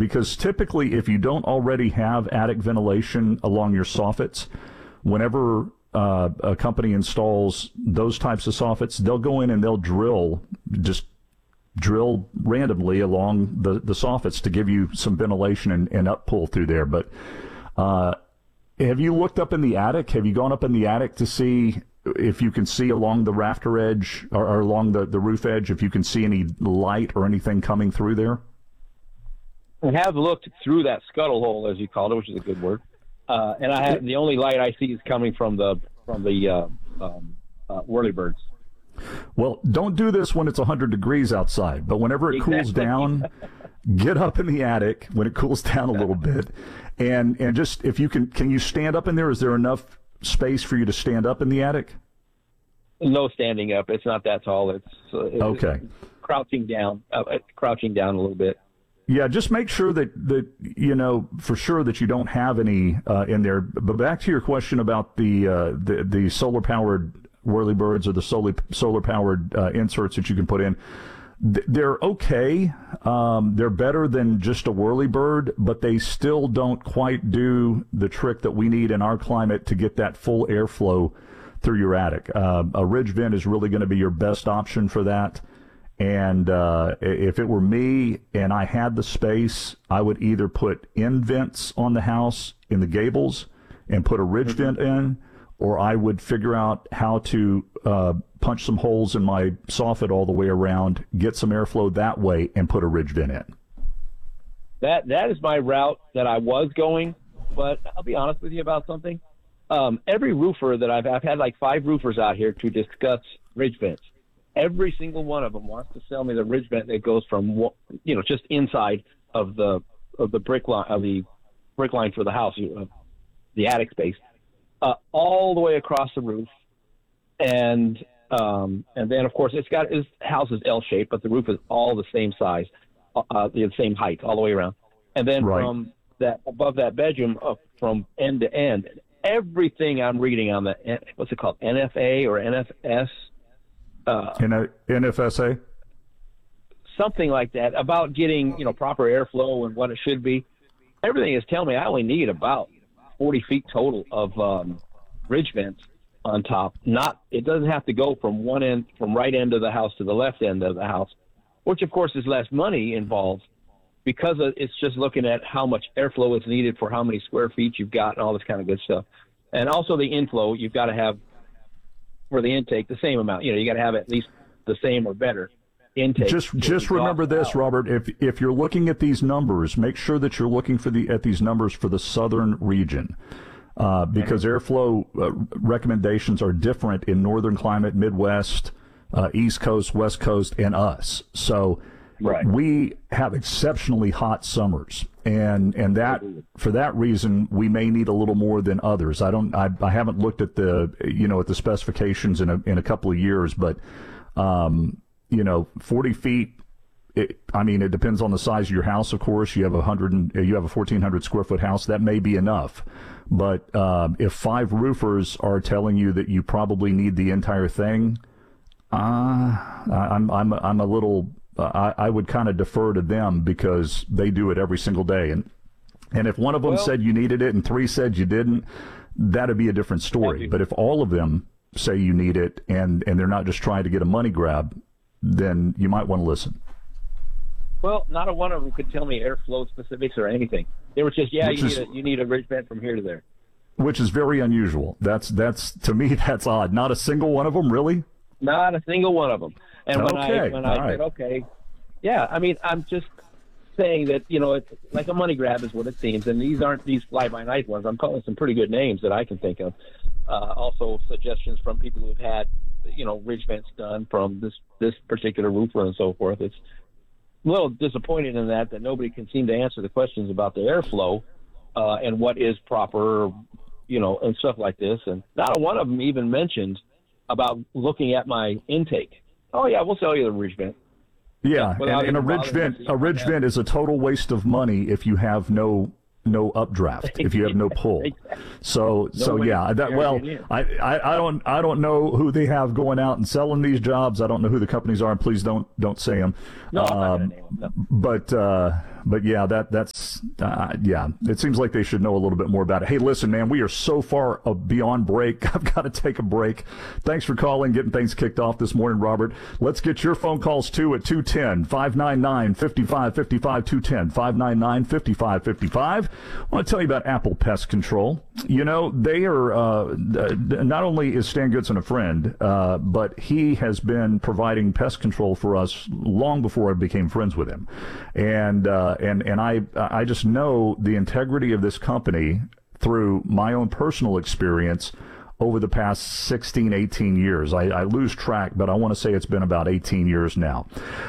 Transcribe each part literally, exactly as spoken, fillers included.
because typically if you don't already have attic ventilation along your soffits, whenever uh, a company installs those types of soffits, they'll go in and they'll drill, just drill randomly along the, the soffits to give you some ventilation and, and up pull through there. But uh, have you looked up in the attic? Have you gone up in the attic to see if you can see along the rafter edge or, or along the, the roof edge, if you can see any light or anything coming through there? I have looked through that scuttle hole, as you called it, which is a good word. Uh, and I have, the only light I see is coming from the from the uh, um, uh, whirlybirds. Well, don't do this when it's one hundred degrees outside, but whenever it Exactly. cools down, get up in the attic when it cools down a little bit, and and just if you can, can you stand up in there? Is there enough space for you to stand up in the attic? No standing up. It's not that tall. It's, uh, it's okay. Crouching down, uh, crouching down a little bit. Yeah, just make sure that, that you know for sure that you don't have any uh, in there. But back to your question about the uh, the, the solar powered whirlybirds or the solar solar powered uh, inserts that you can put in. They're okay. Um, they're better than just a whirlybird, but they still don't quite do the trick that we need in our climate to get that full airflow through your attic. Uh, a ridge vent is really going to be your best option for that. And uh, if it were me and I had the space, I would either put end vents on the house in the gables and put a ridge mm-hmm. vent in, or I would figure out how to uh, punch some holes in my soffit all the way around, get some airflow that way, and put a ridge vent in. That that is my route that I was going, but I'll be honest with you about something. Um, every roofer that I've I've had like five roofers out here to discuss ridge vents. Every single one of them wants to sell me the ridge vent that goes from, you know, just inside of the of the brick line of the brick line for the house, uh, the attic space, uh, all the way across the roof, and um, and then of course it's got his house is L-shaped, but the roof is all the same size, uh, the same height all the way around, and then right. from that above that bedroom, up from end to end, everything I'm reading on the what's it called, N F A or N F S. Uh, N F S A? Something like that, about getting, you know, proper airflow and what it should be. Everything is telling me I only need about forty feet total of um, ridge vents on top. Not, it doesn't have to go from one end, from right end of the house to the left end of the house, which of course is less money involved because it's just looking at how much airflow is needed for how many square feet you've got and all this kind of good stuff. And also the inflow, you've got to have for the intake the same amount. You know, you got to have at least the same or better intake. Just just remember this, out. Robert. If if you're looking at these numbers, make sure that you're looking for the at these numbers for the southern region, uh, because mm-hmm. airflow uh, recommendations are different in northern climate, Midwest, uh, East Coast, West Coast, and us. So right. we have exceptionally hot summers. And and that for that reason we may need a little more than others. I don't I, I haven't looked at the you know at the specifications in a in a couple of years, but um, you know forty feet. It, I mean it depends on the size of your house. Of course, you have a hundred and you have a fourteen hundred square foot house. That may be enough, but um, if five roofers are telling you that you probably need the entire thing, uh, I'm I'm I'm a little. Uh, I, I would kind of defer to them because they do it every single day. And and if one of them well, said you needed it and three said you didn't, that'd be a different story. But if all of them say you need it and, and they're not just trying to get a money grab, then you might want to listen. Well, not a one of them could tell me airflow specifics or anything. They were just, yeah, you, is, need a, you need a ridge vent from here to there. Which is very unusual. That's, that's to me, that's odd. Not a single one of them, really? Not a single one of them. And when okay. I when I right. said, okay, yeah, I mean, I'm just saying that, you know, it's like a money grab is what it seems. And these aren't these fly-by-night ones. I'm calling some pretty good names that I can think of. Uh, also suggestions from people who have had, you know, ridge vents done from this, this particular roofer and so forth. It's a little disappointed in that, that nobody can seem to answer the questions about the airflow uh, and what is proper, you know, and stuff like this. And not one of them even mentioned about looking at my intake. Oh yeah, we'll sell you the ridge vent. Yeah, and, and a ridge vent, a ridge vent is a total waste of money if you have no no updraft, if you have no pull. Exactly. So no so yeah, that well, I, I I don't I don't know who they have going out and selling these jobs. I don't know who the companies are, and please don't don't say them. No, I'm not um, gonna name them. No. But uh, but yeah, that that's uh, yeah. It seems like they should know a little bit more about it. Hey, listen, man, we are so far uh, beyond break. I've got to take a break. Thanks for calling, getting things kicked off this morning, Robert. Let's get your phone calls too at two one zero, five nine nine, five five five five, two one zero, five nine nine, five five five five. I want to tell you about Apple Pest Control. You know, they are uh, not only is Stan Goodson a friend, uh, but he has been providing pest control for us long before I became friends with him. And uh, and and I I just know the integrity of this company through my own personal experience over the past sixteen, eighteen years. I, I lose track, but I want to say it's been about eighteen years now.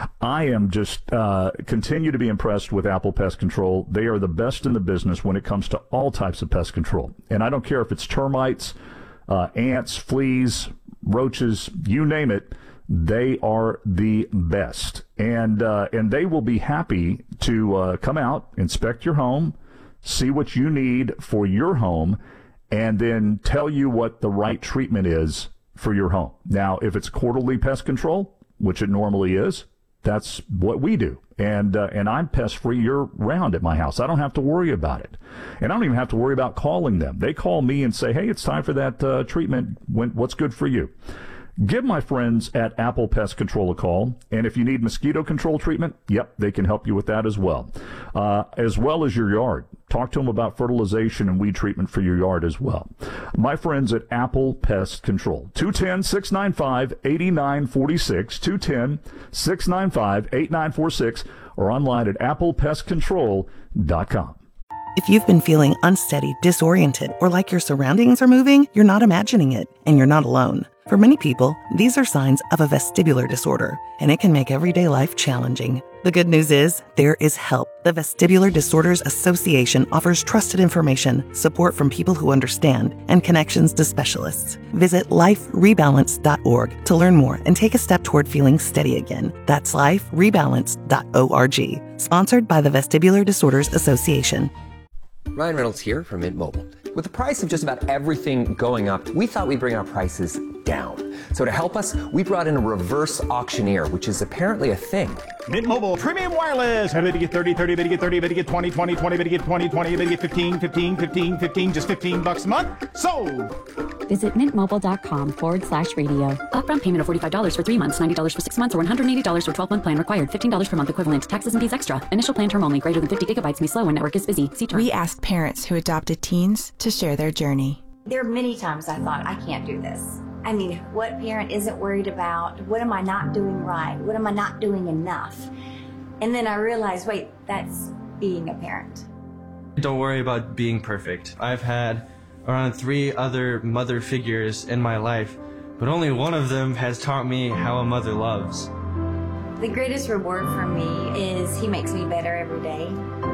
I am just uh, continue to be impressed with Apple Pest Control. They are the best in the business when it comes to all types of pest control. And I don't care if it's termites, uh, ants, fleas, roaches, you name it. They are the best. And, uh, and they will be happy to uh, come out, inspect your home, see what you need for your home, and then tell you what the right treatment is for your home. Now, if it's quarterly pest control, which it normally is, that's what we do. And uh, and I'm pest-free year-round at my house. I don't have to worry about it. And I don't even have to worry about calling them. They call me and say, hey, it's time for that uh, treatment. When, what's good for you? Give my friends at Apple Pest Control a call. And if you need mosquito control treatment, yep, they can help you with that as well. Uh, as well as your yard. Talk to them about fertilization and weed treatment for your yard as well. My friends at Apple Pest Control. two one zero, six nine five, eight nine four six. two one zero, six nine five, eight nine four six. Or online at apple pest control dot com. If you've been feeling unsteady, disoriented, or like your surroundings are moving, you're not imagining it, and you're not alone. For many people, these are signs of a vestibular disorder, and it can make everyday life challenging. The good news is, there is help. The Vestibular Disorders Association offers trusted information, support from people who understand, and connections to specialists. Visit life rebalance dot org to learn more and take a step toward feeling steady again. That's life rebalance dot org. Sponsored by the Vestibular Disorders Association. Ryan Reynolds here from Mint Mobile. With the price of just about everything going up, we thought we'd bring our prices down. So to help us, we brought in a reverse auctioneer, which is apparently a thing. Mint Mobile Premium Wireless. How to get thirty, thirty, how to get thirty, how to get twenty, twenty, twenty, how to get twenty, twenty, how to get fifteen, fifteen, fifteen, fifteen, just fifteen bucks a month? Sold! Visit mintmobile.com forward slash radio. Upfront payment of forty-five dollars for three months, ninety dollars for six months, or one hundred eighty dollars for twelve-month plan required. fifteen dollars per month equivalent. Taxes and fees extra. Initial plan term only. Greater than fifty gigabytes may slow when network is busy. See term. We asked parents who adopted teens to share their journey. There are many times I thought, I can't do this. I mean, what parent isn't worried about, what am I not doing right? What am I not doing enough? And then I realized, wait, that's being a parent. Don't worry about being perfect. I've had around three other mother figures in my life, but only one of them has taught me how a mother loves. The greatest reward for me is he makes me better every day.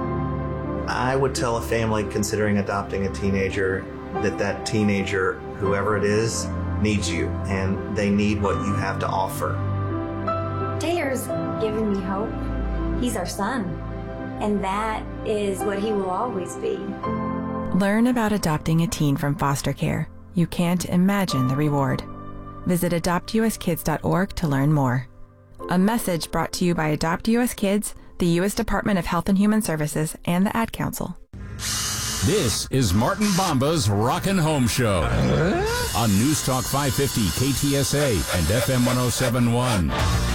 I would tell a family considering adopting a teenager that that teenager, whoever it is, needs you, and they need what you have to offer. Taylor's given me hope. He's our son, and that is what he will always be. Learn about adopting a teen from foster care. You can't imagine the reward. Visit adopt u s kids dot org to learn more. A message brought to you by Adopt U S Kids, the U S Department of Health and Human Services, and the Ad Council. This is Martin Bomba's Rockin' Home Show on News Talk five fifty K T S A and F M one oh seven point one.